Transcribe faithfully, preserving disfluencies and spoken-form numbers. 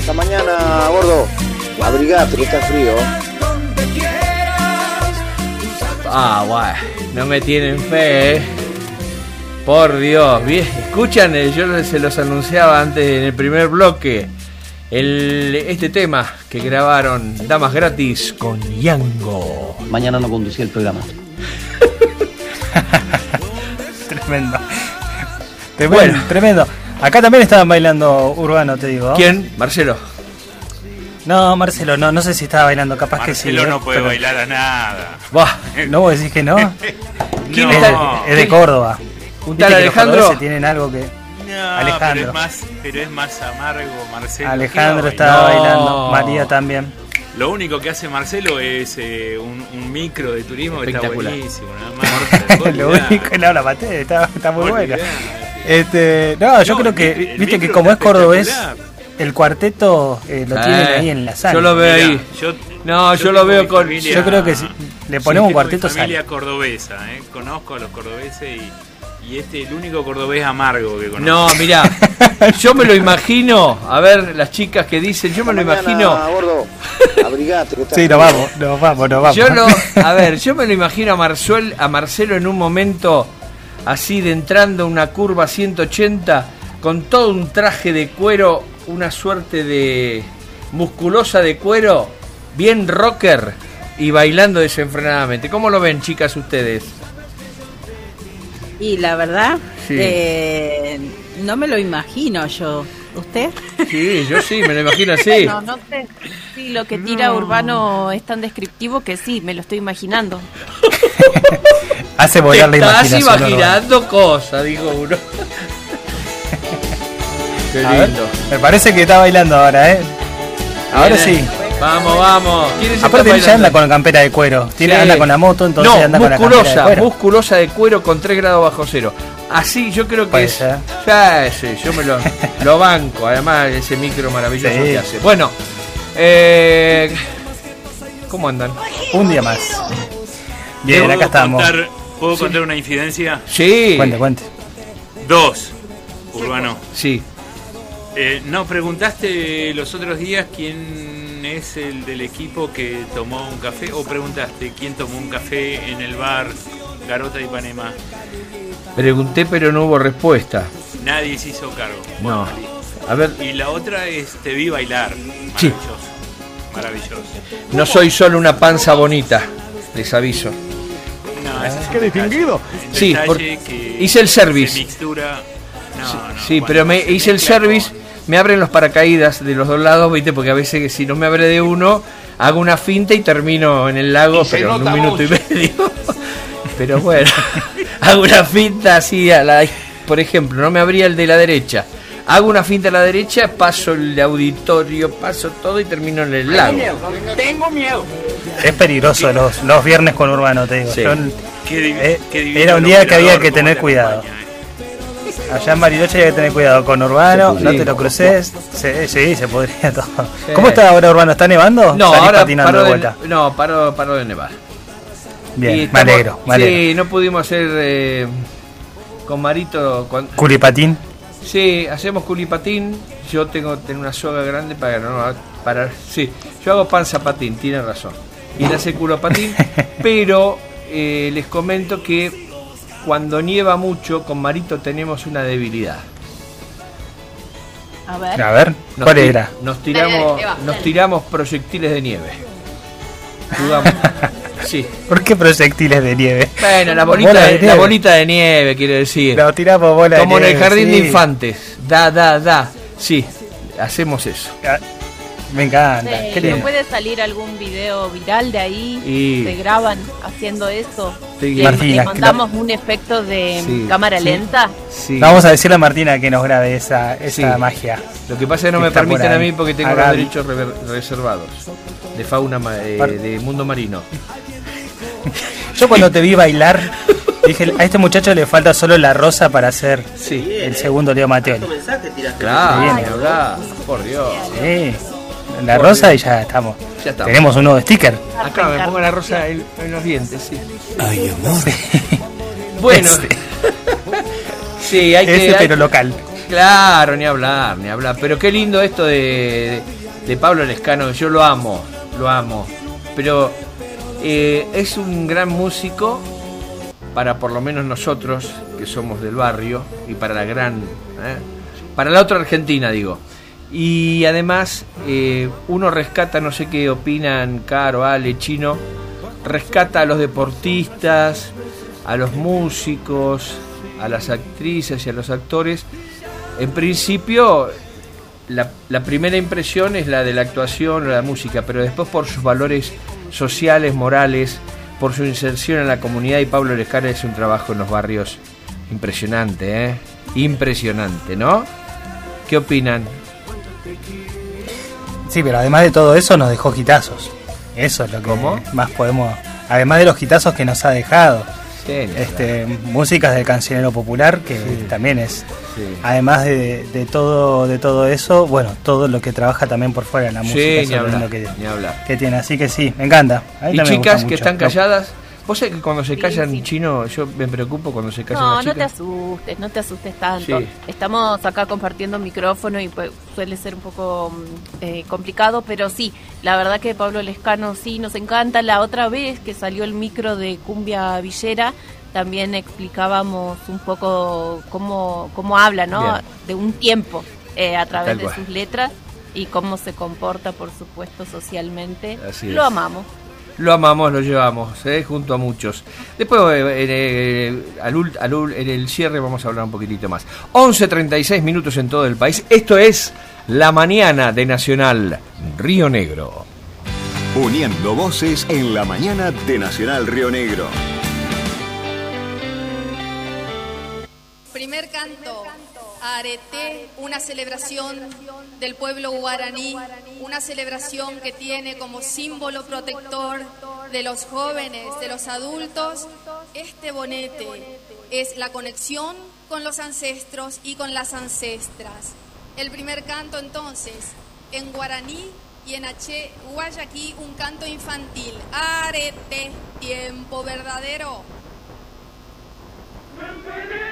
Hasta mañana, gordo. Abrigate, que está frío. Ah, guay. No me tienen fe, eh. Por Dios. Bien, escuchan, yo se los anunciaba antes en el primer bloque. El, este tema que grabaron Damas Gratis con Yango. Mañana no conducí el programa. Tremendo. Tremendo, bueno. tremendo. Acá también estaban bailando urbano, te digo. ¿Quién? Marcelo. No, Marcelo, no, no sé si estaba bailando, capaz Marcelo que sí. Marcelo no ¿eh? puede Pero... bailar a nada. Bah, ¿no vos decís que no? ¿Quién es, está? de, es de Córdoba. ¿Un tal Alejandro? Tienen algo que... No, Alejandro. Pero es, más, pero es más amargo, Marcelo. Alejandro estaba no. bailando, María también. Lo único que hace Marcelo es eh, un, un micro de turismo que está buenísimo. Nada más. Lo único que no la maté, está, está muy buena. Este, no, yo no, creo que, el, el viste que como es cordobés, el cuarteto eh, lo eh, tienen ahí en la sala. Yo lo veo ahí. Yo, no, yo, yo lo veo con. Familia, yo creo que si le ponemos un cuarteto sale. Familia cordobesa, eh. Conozco a los cordobeses y. Y este es el único cordobés amargo que conozco. No, mirá, yo me lo imagino. A ver, las chicas que dicen, yo me lo mañana, imagino. Gordo, abrigate, que está sí, nos vamos, nos vamos, nos vamos. Yo lo, a ver, yo me lo imagino a Marzuel, a Marcelo en un momento así de entrando una curva ciento ochenta con todo un traje de cuero, una suerte de musculosa de cuero, bien rocker y bailando desenfrenadamente. ¿Cómo lo ven, chicas, ustedes? Y la verdad, sí. eh, no me lo imagino yo. ¿Usted? Sí, yo sí, me lo imagino así. No, no sé. Sí, lo que tira no. Urbano es tan descriptivo que sí, me lo estoy imaginando. Hace volar la imaginación. Estás imaginando Urbano. Cosas, dijo uno. Qué lindo. Ver, me parece que está bailando ahora, ¿eh? Ahora Bien, sí. Vamos, vamos. Aparte ya anda con la campera de cuero. Tiene, sí. Anda con la moto, entonces no, anda musculosa, con la campera de cuero. musculosa de cuero con tres grados bajo cero. Así yo creo que Puede es. ser. Ya ese, yo me lo, lo banco. Además, ese micro maravilloso sí. que hace. Bueno, eh, ¿cómo andan? Un día más. Bien, acá estamos. Contar, ¿Puedo sí. contar una infidencia? Sí. Cuente, cuente. Dos, Urbano. Sí. Eh, no, preguntaste los otros días quién es el del equipo que tomó un café, o preguntaste quién tomó un café en el bar Garota de Ipanema. Pregunté, pero no hubo respuesta. Nadie se hizo cargo. No. Bueno, a ver. Y la otra es Te vi bailar. Maravilloso. Sí. Maravilloso. No soy solo una panza bonita, les aviso. No, ese es qué distinguido. Sí, porque hice el service. Mixtura. No, sí, no, sí bueno, pero me hice el service. Me abren los paracaídas de los dos lados, ¿viste? Porque a veces que si no me abre de uno, hago una finta y termino en el lago, pero en un minuto mucho. y medio. Pero bueno, hago una finta así, a la, por ejemplo, no me abría el de la derecha. Hago una finta a la derecha, paso el auditorio, paso todo y termino en el lago. Tengo miedo, tengo miedo. Es peligroso los, los viernes con Urbano, te digo. Sí. Yo, qué, eh, qué era un día que había que tener cuidado. Acompaña, eh. Allá en Bariloche hay que tener cuidado con Urbano, sí, no te lo cruces. Sí, sí, se podría todo. Sí. ¿Cómo está ahora Urbano? ¿Está nevando? No, ¿Salís ahora patinando paró de de, vuelta? no, paró, paró de nevar. Bien, Y me estamos, alegro, me alegro. Sí, no pudimos hacer eh, con Marito. Con, ¿Culipatín? Sí, hacemos culipatín. Yo tengo, tengo una soga grande para no parar. Sí, yo hago panza patín, tiene razón. Y él hace culopatín, pero eh, les comento que cuando nieva mucho, con Marito tenemos una debilidad. A ver. A ver, Nos ¿cuál ti- era? Nos tiramos, nos tiramos proyectiles de nieve. Jugamos. Sí. ¿Por qué proyectiles de nieve? Bueno, la bolita, Bola de, de la nieve. bolita de nieve, quiero decir. Lo tiramos bola Como de en nieve. el jardín sí. de infantes. Da, da, da. Sí, hacemos eso. Ah, me encanta. Sí, Qué ¿no lindo. puede salir algún video viral de ahí? Y- Se graban haciendo eso. Sí. Le, Martina, le mandamos un efecto de Sí. cámara Sí. lenta. Sí. Vamos a decirle a Martina que nos grabe esa, esa Sí. magia. Lo que pasa es que no Que me está por permiten a ahí. mí porque tengo A los Gaby. derechos rever- reservados de fauna ma- eh, Par- de mundo marino. Yo cuando te vi bailar, dije, a este muchacho le falta solo la rosa para hacer Sí, el segundo Leo Mateo. claro, Bien. ni hablar, por Dios. Sí, la rosa y ya estamos. Ya estamos. Tenemos un nuevo sticker. Acá me pongo la rosa en, en los dientes, sí. Ay, amor. Bueno, Ese, sí, hay que... ese hay- pero local. Claro, ni hablar, ni hablar. Pero qué lindo esto de, de, de Pablo Lescano, yo lo amo, lo amo. Pero eh, es un gran músico para por lo menos nosotros, que somos del barrio, y para la gran... ¿eh? para la otra Argentina, digo. Y además, eh, uno rescata, no sé qué opinan, Caro, Ale, Chino, rescata a los deportistas, a los músicos, a las actrices y a los actores. En principio, la, la primera impresión es la de la actuación o la música, pero después por sus valores sociales, morales, por su inserción en la comunidad, y Pablo Lescano es un trabajo en los barrios impresionante, ¿eh? Impresionante, ¿no? ¿Qué opinan? Sí, pero además de todo eso nos dejó hitazos. Eso es lo que ¿Cómo? más podemos... Además de los hitazos que nos ha dejado. Sí, este, músicas del cancionero popular, que sí, también es... Sí. Además de, de todo de todo eso, bueno, todo lo que trabaja también por fuera en la música. Sí, eso ni es hablar, lo que, ni hablar. que tiene. Así que sí, me encanta. A mí ¿Y también me chicas gusta que mucho. están calladas? ¿Vos sabés que cuando se Sí, callan, sí. Chino, yo me preocupo cuando se callan No, las no te chicas? asustes, no te asustes tanto. Sí. Estamos acá compartiendo micrófono y pues, suele ser un poco eh, complicado, pero sí, la verdad que Pablo Lescano sí nos encanta. La otra vez que salió el micro de Cumbia Villera, también explicábamos un poco cómo, cómo habla, ¿no? Bien. De un tiempo eh, a través Tal de cual. sus letras y cómo se comporta, por supuesto, socialmente. Así Lo es. amamos. Lo amamos, lo llevamos, ¿eh? Junto a muchos. Después, eh, eh, al, ul- al ul- en el cierre vamos a hablar un poquitito más. once treinta y seis minutos en todo el país. Esto es La Mañana de Nacional Río Negro. Uniendo voces en la mañana de Nacional Río Negro. Primer canto, Areté, una celebración del pueblo guaraní, una celebración que tiene como símbolo protector de los jóvenes, de los adultos. Este bonete es la conexión con los ancestros y con las ancestras. El primer canto entonces, en guaraní y en H. Guayaquí, un canto infantil. Areté, tiempo verdadero. Bienvenido.